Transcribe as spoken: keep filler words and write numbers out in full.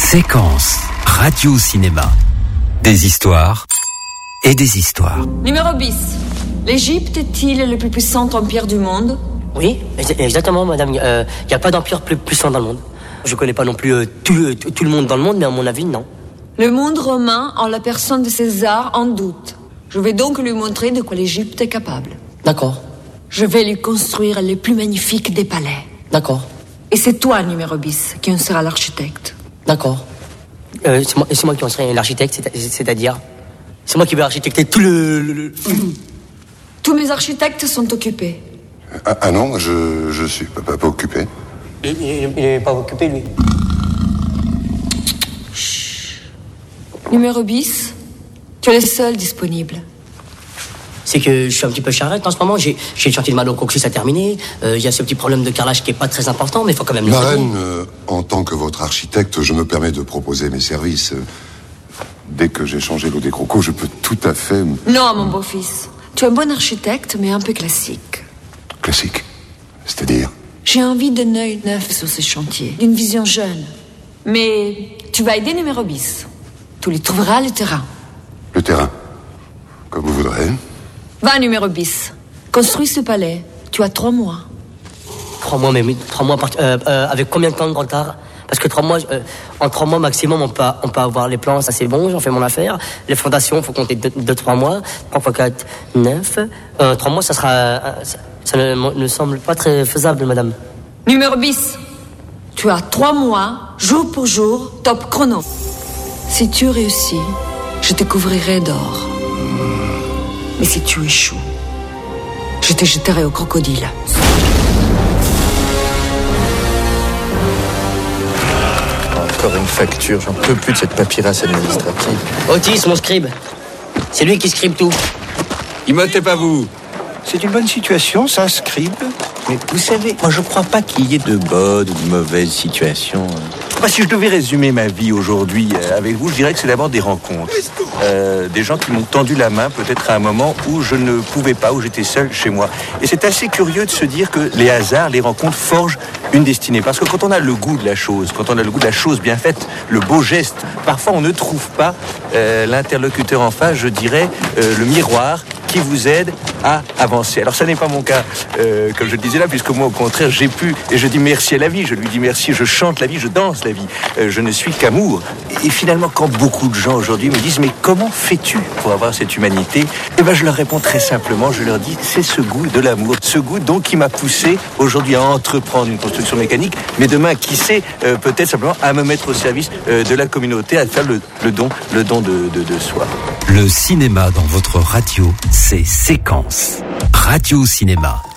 Séquence radio-cinéma. Des histoires et des histoires. Numéro bis. L'Égypte est-il le plus puissant empire du monde? Oui, exactement, madame. Il euh, n'y a pas d'empire plus puissant dans le monde. Je ne connais pas non plus euh, tout, euh, tout le monde dans le monde, mais à mon avis, non. Le monde romain, en la personne de César, en doute. Je vais donc lui montrer de quoi l'Égypte est capable. D'accord. Je vais lui construire les plus magnifiques des palais. D'accord. Et c'est toi, numéro bis, qui en sera l'architecte. D'accord. Euh, c'est, moi, c'est moi qui en serai l'architecte, c'est, c'est-à-dire c'est moi qui vais architecter tout le... le, le... Tous mes architectes sont occupés. Ah, ah non, je, je suis pas, pas, pas occupé. Il n'est pas occupé, lui. Chut. Numéro bis, tu es le seul disponible. C'est que je suis un petit peu charrette en ce moment. J'ai, j'ai le chantier de Malo Coclus à terminer. Il euh, y a ce petit problème de carrelage qui est pas très important, mais il faut quand même le Ma faire. reine, euh, en tant que votre architecte, je me permets de proposer mes services. Dès que j'ai changé l'eau des crocos, je peux tout à fait... Non, mon beau-fils. Tu es un bon architecte, mais un peu classique. Classique? C'est-à-dire? J'ai envie d'un œil neuf sur ce chantier, d'une vision jeune. Mais tu vas aider numéro bis. Tu lui trouveras le terrain. Le terrain? Comme vous voudrez. Va, numéro bis. Construis ce palais. Tu as trois mois. Trois mois, mais oui, trois mois, par, euh, euh, avec combien de temps de retard? Parce que trois mois, euh, en trois mois maximum, on peut, on peut avoir les plans, ça c'est bon, j'en fais mon affaire. Les fondations, il faut compter deux, deux, trois mois. Trois fois quatre, neuf. Euh, trois mois, ça sera, euh, ça, ça ne me semble pas très faisable, madame. Numéro bis. Tu as trois mois, jour pour jour, top chrono. Si tu réussis, je te couvrirai d'or. Mais si tu échoues, je te jeterai au crocodile. Encore une facture, j'en peux plus de cette paperasse administrative. Otis, mon scribe. C'est lui qui scribe tout. Immotez pas vous. C'est une bonne situation, ça, scribe. Mais vous savez, moi je crois pas qu'il y ait de bonnes ou de mauvaises situations. Moi, si je devais résumer ma vie aujourd'hui avec vous, je dirais que c'est d'abord des rencontres. Euh, des gens qui m'ont tendu la main peut-être à un moment où je ne pouvais pas, où j'étais seul chez moi. Et c'est assez curieux de se dire que les hasards, les rencontres forgent une destinée. Parce que quand on a le goût de la chose, quand on a le goût de la chose bien faite, le beau geste, parfois on ne trouve pas euh, l'interlocuteur en face, je dirais, euh, le miroir qui vous aide à avancer. Alors ça n'est pas mon cas, euh, comme je le disais là, puisque moi au contraire j'ai pu, et je dis merci à la vie, je lui dis merci, je chante la vie, je danse la vie, euh, je ne suis qu'amour. Et finalement quand beaucoup de gens aujourd'hui me disent mais comment fais-tu pour avoir cette humanité? Eh ben je leur réponds très simplement, je leur dis c'est ce goût de l'amour, ce goût donc qui m'a poussé aujourd'hui à entreprendre une construction mécanique, mais demain qui sait euh, peut-être simplement à me mettre au service euh, de la communauté, à faire le, le don, le don de, de, de soi. Le cinéma dans votre radio, c'est Séquence. Radio-cinéma.